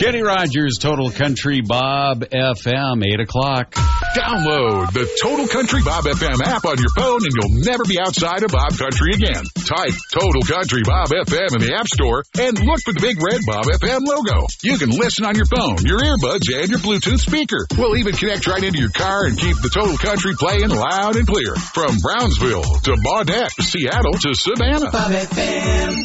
Kenny Rogers, Total Country Bob FM, 8 o'clock. Download the Total Country Bob FM app on your phone and you'll never be outside of Bob Country again. Type Total Country Bob FM in the App Store and look for the big red Bob FM logo. You can listen on your phone, your earbuds, and your Bluetooth speaker. We'll even connect right into your car and keep the Total Country playing loud and clear. From Brownsville to Baudette, Seattle to Savannah. Bob FM,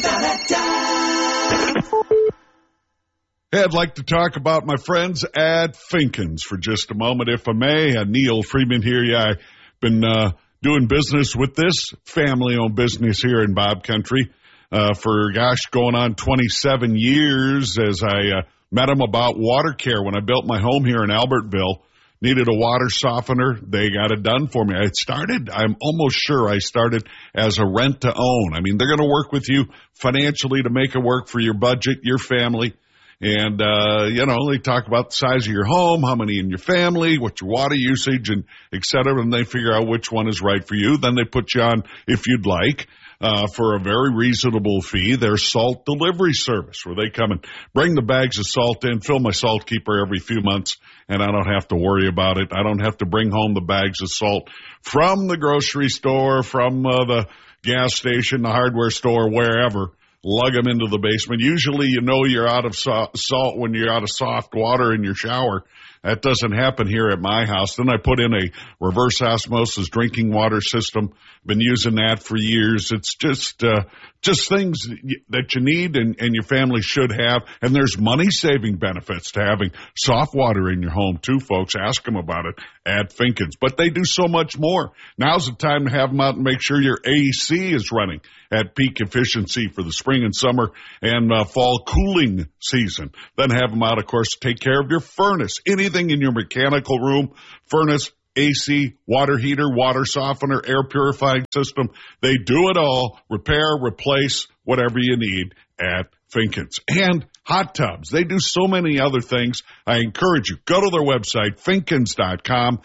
Hey, I'd like to talk about my friends at Finkins for just a moment, if I may. Neil Freeman here. Yeah, I've been doing business with this family-owned business here in Bob Country for, going on 27 years as I met them about water care. When I built my home here in Albertville, needed a water softener. They got it done for me. I'm almost sure I started as a rent-to-own. I mean, they're going to work with you financially to make it work for your budget, your family. And, they talk about the size of your home, how many in your family, what's your water usage, and et cetera, and they figure out which one is right for you. Then they put you on, if you'd like, for a very reasonable fee, their salt delivery service, where they come and bring the bags of salt in, fill my salt keeper every few months, and I don't have to worry about it. I don't have to bring home the bags of salt from the grocery store, from the gas station, the hardware store, wherever. Lug them into the basement. Usually you're out of salt when you're out of soft water in your shower. That doesn't happen here at my house. Then I put in a reverse osmosis drinking water system. Been using that for years. It's just things that you need and your family should have. And there's money-saving benefits to having soft water in your home, too, folks. Ask them about it at Finkins. But they do so much more. Now's the time to have them out and make sure your AC is running at peak efficiency for the spring and summer and fall cooling season. Then have them out, of course, to take care of your furnace. Anything in your mechanical room, furnace, AC, water heater, water softener, air purifying system. They do it all. Repair, replace, whatever you need at Finkins. And hot tubs. They do so many other things. I encourage you, go to their website, Finkins.com,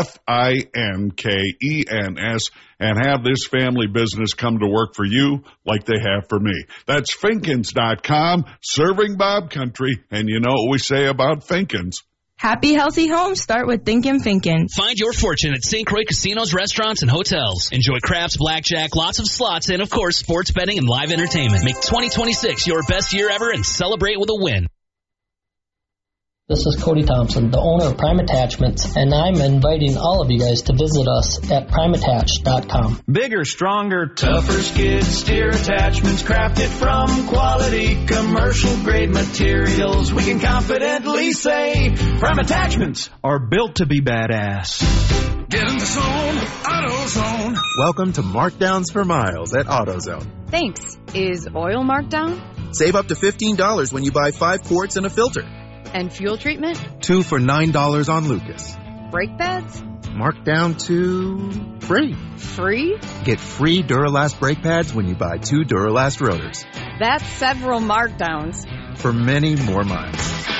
Finkens, and have this family business come to work for you like they have for me. That's Finkins.com, serving Bob Country. And you know what we say about Finkins. Happy, healthy homes start with thinking Finkins. Find your fortune at St. Croix casinos, restaurants, and hotels. Enjoy craps, blackjack, lots of slots, and, of course, sports betting and live entertainment. Make 2026 your best year ever and celebrate with a win. This is Cody Thompson, the owner of Prime Attachments, and I'm inviting all of you guys to visit us at primeattach.com. Bigger, stronger, tougher skid steer attachments crafted from quality commercial-grade materials. We can confidently say Prime Attachments are built to be badass. Get in the zone, AutoZone. Welcome to Markdowns for Miles at AutoZone. Thanks. Is oil marked down? Save up to $15 when you buy 5 quarts and a filter. And fuel treatment? 2 for $9 on Lucas. Brake pads? Marked down to free. Free? Get free Duralast brake pads when you buy 2 Duralast rotors. That's several markdowns. For many more miles.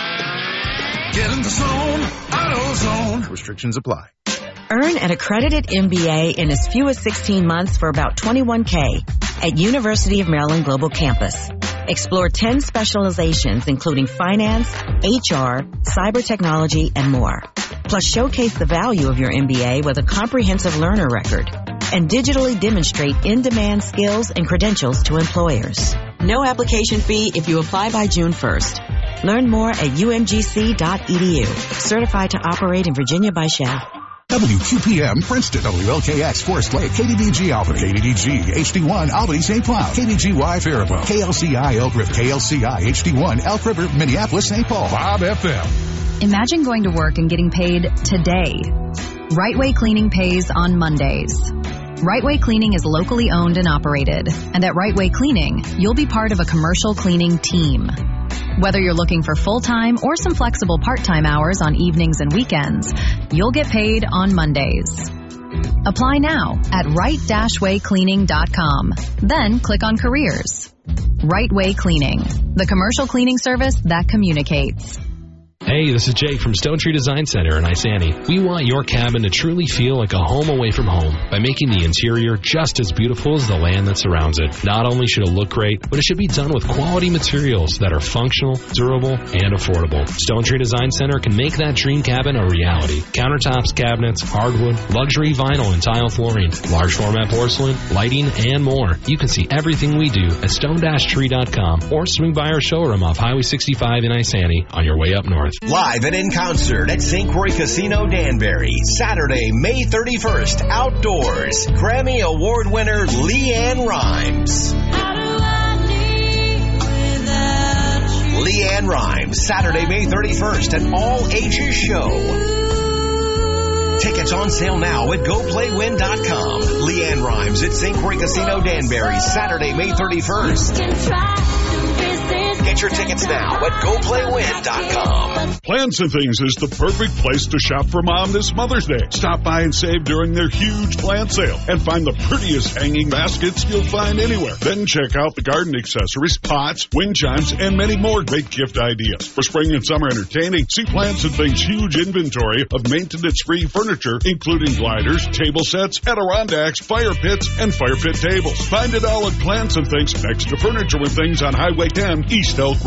Get in the zone, AutoZone. Restrictions apply. Earn an accredited MBA in as few as 16 months for about $21K at University of Maryland Global Campus. Explore 10 specializations, including finance, HR, cyber technology, and more. Plus, showcase the value of your MBA with a comprehensive learner record and digitally demonstrate in-demand skills and credentials to employers. No application fee if you apply by June 1st. Learn more at umgc.edu. Certified to operate in Virginia by Shell. WQPM Princeton, WLKX Forest Lake, KDDG Albany, KDDG HD1 Albany St. Cloud, KDGY Faribault, KLCI Elk River, KLCI HD1 Elk River, Minneapolis St. Paul, Bob FM. Imagine going to work and getting paid today. Right Way Cleaning pays on Mondays. Right Way Cleaning is locally owned and operated, and at Right Way Cleaning, you'll be part of a commercial cleaning team. Whether you're looking for full-time or some flexible part-time hours on evenings and weekends, you'll get paid on Mondays. Apply now at right-waycleaning.com. Then click on Careers. Right Way Cleaning, the commercial cleaning service that communicates. Hey, this is Jake from Stone Tree Design Center in Isani. We want your cabin to truly feel like a home away from home by making the interior just as beautiful as the land that surrounds it. Not only should it look great, but it should be done with quality materials that are functional, durable, and affordable. Stone Tree Design Center can make that dream cabin a reality. Countertops, cabinets, hardwood, luxury vinyl and tile flooring, large format porcelain, lighting, and more. You can see everything we do at stone-tree.com or swing by our showroom off Highway 65 in Isani on your way up north. Live and in concert at St. Croix Casino Danbury, Saturday, May 31st, outdoors. Grammy Award winner LeAnn Rimes. LeAnn Rimes, Saturday, May 31st, an all-ages show. Tickets on sale now at GoPlayWin.com. LeAnn Rimes at St. Croix Casino Danbury, Saturday, May 31st. Get your tickets now at GoPlayWin.com. Plants and Things is the perfect place to shop for Mom this Mother's Day. Stop by and save during their huge plant sale and find the prettiest hanging baskets you'll find anywhere. Then check out the garden accessories, pots, wind chimes, and many more great gift ideas. For spring and summer entertaining, see Plants and Things' huge inventory of maintenance-free furniture, including gliders, table sets, Adirondacks, fire pits, and fire pit tables. Find it all at Plants and Things next to Furniture with Things on Highway 10, East Elk